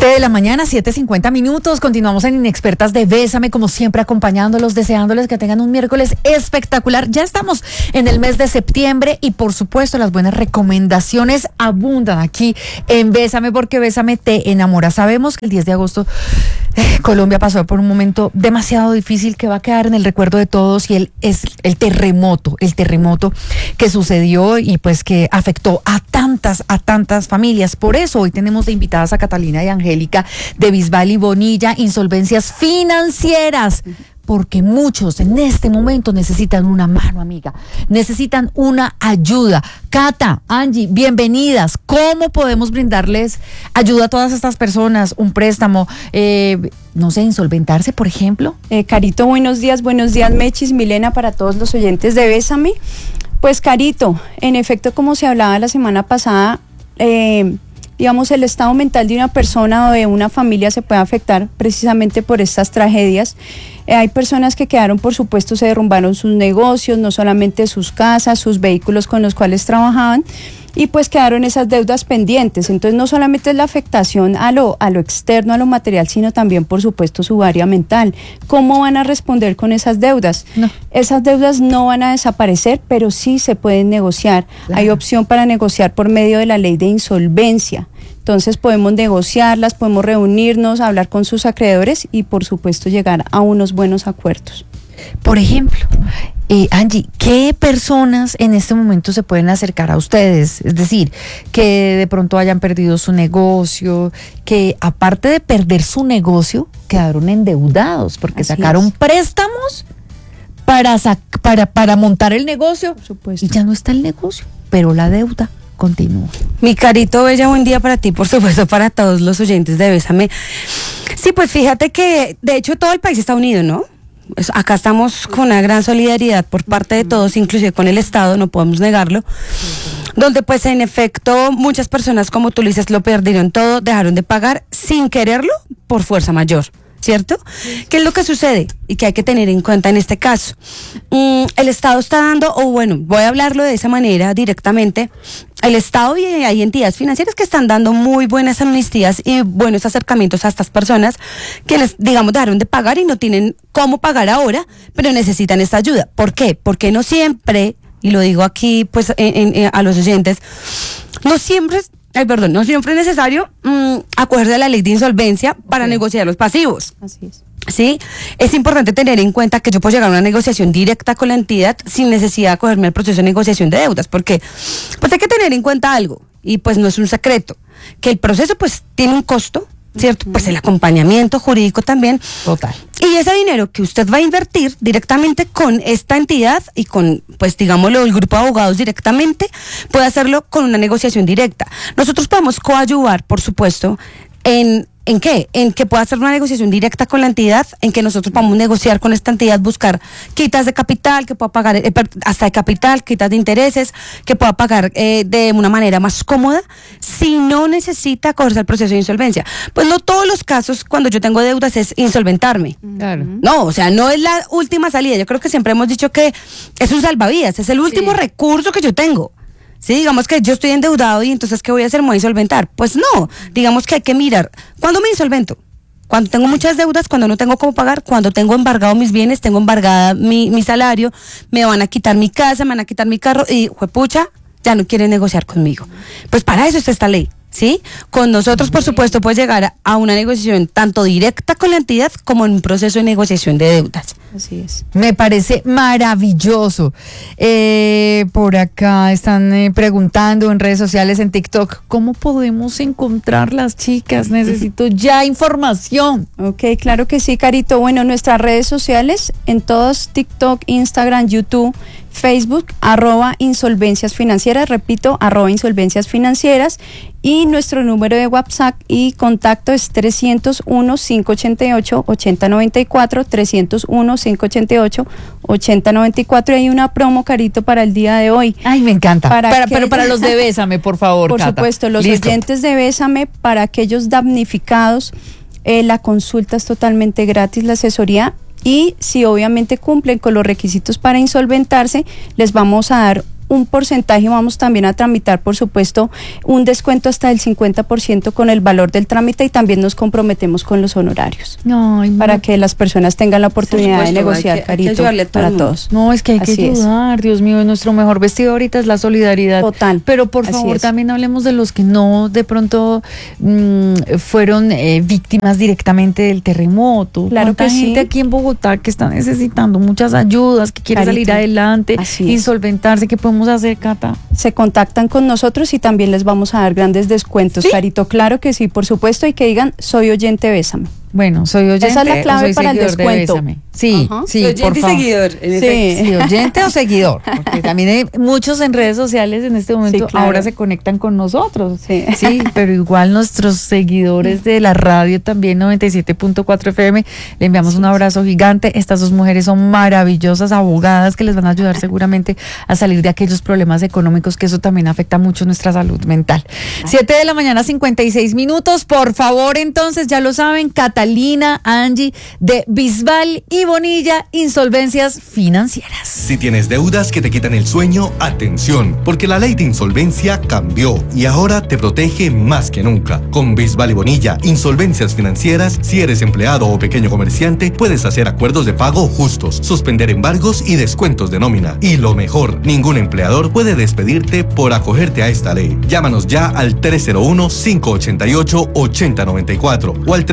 7:50 a.m. Continuamos en Inexpertas de Bésame, como siempre acompañándolos, deseándoles que tengan un miércoles espectacular. Ya estamos en el mes de septiembre y por supuesto las buenas recomendaciones abundan aquí en Bésame, porque Bésame te enamora. Sabemos que el 10 de agosto Colombia pasó por un momento demasiado difícil que va a quedar en el recuerdo de todos, y es el terremoto que sucedió y pues que afectó a tantas familias. Por eso hoy tenemos de invitadas a Catalina y Angélica de Bisbal y Bonilla, Insolvencias Financieras, porque muchos en este momento necesitan una mano amiga, necesitan una ayuda. Cata, Angie, bienvenidas. ¿Cómo podemos brindarles ayuda a todas estas personas? Un préstamo, no sé, insolventarse, por ejemplo. Carito, buenos días, Mechis, Milena, para todos los oyentes de Bésame. Pues Carito, en efecto, como se hablaba la semana pasada, digamos, el estado mental de una persona o de una familia se puede afectar precisamente por estas tragedias. Hay personas que quedaron, por supuesto, se derrumbaron sus negocios, no solamente sus casas, sus vehículos con los cuales trabajaban, y pues quedaron esas deudas pendientes. Entonces no solamente es la afectación a lo externo, a lo material, sino también, por supuesto, su área mental. ¿Cómo van a responder con esas deudas? No. Esas deudas no van a desaparecer, pero sí se pueden negociar. Claro. Hay opción para negociar por medio de la ley de insolvencia. Entonces podemos negociarlas, podemos reunirnos, hablar con sus acreedores y, por supuesto, llegar a unos buenos acuerdos. Por ejemplo, Angie, ¿qué personas en este momento se pueden acercar a ustedes? Es decir, que de pronto hayan perdido su negocio, que aparte de perder su negocio, quedaron endeudados porque así sacaron préstamos para montar el negocio. Por supuesto. Y ya no está el negocio, pero la deuda continúa. Mi Carito Bella, buen día para ti, por supuesto, para todos los oyentes de Bésame. Sí, pues fíjate que de hecho todo el país está unido, ¿no? Acá estamos con una gran solidaridad por parte de todos, inclusive con el Estado, no podemos negarlo, donde pues en efecto muchas personas, como tú lo dices, lo perdieron todo, dejaron de pagar sin quererlo por fuerza mayor, ¿cierto? ¿Qué es lo que sucede y que hay que tener en cuenta en este caso? El Estado está dando, o bueno, voy a hablarlo de esa manera directamente, el Estado y hay entidades financieras que están dando muy buenas amnistías y buenos acercamientos a estas personas que les, digamos, dejaron de pagar y no tienen cómo pagar ahora, pero necesitan esta ayuda. ¿Por qué? Porque no siempre, y lo digo aquí pues a los oyentes, no siempre es necesario acogerse a la ley de insolvencia para negociar los pasivos. Así es. Sí, es importante tener en cuenta que yo puedo llegar a una negociación directa con la entidad sin necesidad de acogerme al proceso de negociación de deudas, porque pues hay que tener en cuenta algo, y pues no es un secreto, que el proceso pues tiene un costo, ¿cierto? Pues el acompañamiento jurídico también. Total. Y ese dinero que usted va a invertir directamente con esta entidad y con, pues digámoslo, el grupo de abogados directamente, puede hacerlo con una negociación directa. Nosotros podemos coadyuvar, por supuesto, ¿En qué? En que pueda hacer una negociación directa con la entidad, en que nosotros podamos negociar con esta entidad, buscar quitas de capital, que pueda pagar hasta de capital, quitas de intereses, que pueda pagar de una manera más cómoda, si no necesita acogerse al proceso de insolvencia. Pues no todos los casos cuando yo tengo deudas es insolventarme. Claro. No, o sea, no es la última salida. Yo creo que siempre hemos dicho que es un salvavidas, es el último recurso que yo tengo. Sí, digamos que yo estoy endeudado y entonces ¿qué voy a hacer? ¿Me voy a insolventar? Pues no, digamos que hay que mirar. ¿Cuándo me insolvento? Cuando tengo muchas deudas, cuando no tengo cómo pagar, cuando tengo embargado mis bienes, tengo embargada mi salario, me van a quitar mi casa, me van a quitar mi carro y, juepucha, ya no quieren negociar conmigo. Pues para eso está esta ley, ¿sí? Con nosotros, por supuesto, puedes llegar a una negociación tanto directa con la entidad como en un proceso de negociación de deudas. Así es. Me parece maravilloso. Por acá están preguntando en redes sociales, en TikTok, ¿cómo podemos encontrar las chicas? Necesito ya información. Ok, claro que sí, Carito. Bueno, nuestras redes sociales, en todos, TikTok, Instagram, YouTube, Facebook, @insolvencias financieras, repito, @insolvencias financieras, y nuestro número de WhatsApp y contacto es 301-588-8094, 301-588-8094, y hay una promo, Carito, para el día de hoy. Ay, me encanta. Pero para los de Bésame, por favor, por Cata. Supuesto, los Listo. Oyentes de Bésame, para aquellos damnificados, la consulta es totalmente gratis, la asesoría. Y si obviamente cumplen con los requisitos para insolventarse, les vamos a dar un porcentaje, vamos también a tramitar, por supuesto, un descuento hasta del 50% con el valor del trámite y también nos comprometemos con los honorarios. Ay, para que las personas tengan la oportunidad de negociar, Carito, para todos. No, es que hay que Así ayudar, Dios mío, nuestro mejor vestido ahorita es la solidaridad. Total. Pero por favor también hablemos de los que no de pronto fueron víctimas directamente del terremoto. Claro ¿Cuánta que gente sí. aquí en Bogotá que está necesitando muchas ayudas, que quiere salir adelante y solventarse? ¿Qué podemos hacer, Cata? Se contactan con nosotros y también les vamos a dar grandes descuentos, ¿sí? Carito, claro que sí, por supuesto, y que digan, soy oyente Bésame. Bueno, soy oyente. Esa es la clave soy para el descuento. De sí, sí, oyente por y favor. seguidor. Sí, oyente o seguidor, porque también hay muchos en redes sociales en este momento, claro. ahora se conectan con nosotros. Sí. Sí, pero igual nuestros seguidores de la radio también 97.4 FM, le enviamos un abrazo gigante. Estas dos mujeres son maravillosas abogadas que les van a ayudar seguramente a salir de aquellos problemas económicos, que eso también afecta mucho nuestra salud mental. 7:56 a.m. Por favor, entonces, ya lo saben, Catalina, Angie de Bisbal y Bonilla, Insolvencias Financieras. Si tienes deudas que te quitan el sueño, atención, porque la ley de insolvencia cambió y ahora te protege más que nunca. Con Bisbal y Bonilla, Insolvencias Financieras, si eres empleado o pequeño comerciante, puedes hacer acuerdos de pago justos, suspender embargos y descuentos de nómina. Y lo mejor, ningún empleador puede despedirte por acogerte a esta ley. Llámanos ya al 301-588-8094 o al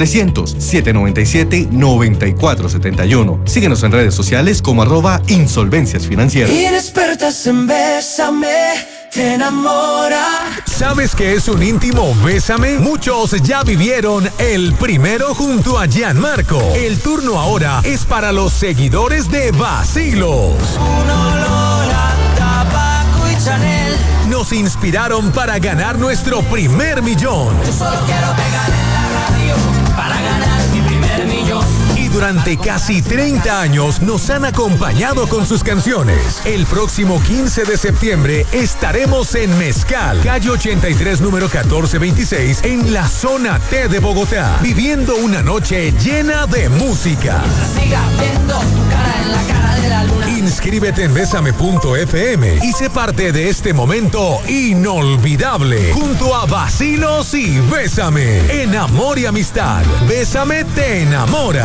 300-797-9471. Síguenos en redes sociales como @Insolvencias Financieras. Inexpertas en Bésame, te enamora. ¿Sabes qué es un íntimo Bésame? Muchos ya vivieron el primero junto a Gianmarco. El turno ahora es para los seguidores de Vacilos. Un olor a tabaco y Chanel. Nos inspiraron para ganar nuestro primer millón. Yo solo quiero pegar en la radio para ganar mi primer millón. Y durante casi 30 años nos han acompañado con sus canciones. El próximo 15 de septiembre estaremos en Mezcal, calle 83, número 1426, en la zona T de Bogotá, viviendo una noche llena de música. Siga viendo tu cara en la cara de la luna. Inscríbete en Bésame.fm y sé parte de este momento inolvidable junto a Vacilos y Bésame. En Amor y Amistad, Bésame te enamora.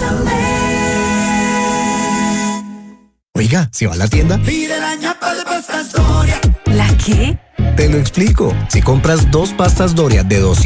Oiga, si va a la tienda, Pide la ñapa de pastas Doria. ¿La qué? te lo explico. Si compras 2 pastas Doria de 200